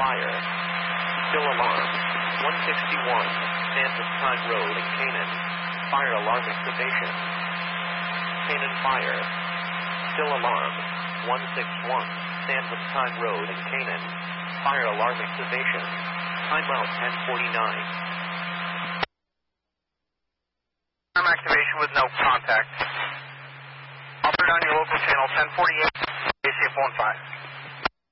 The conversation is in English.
fire. Still alarm. 161, Sandwich Time Road in Canaan. Fire alarm activation. Canaan fire. Still alarm. 161, Sandwich Time Road in Canaan. Fire alarm activation. Timeout 10:49. Alarm activation with no contact. Operator on your local channel 1048, ACF 15.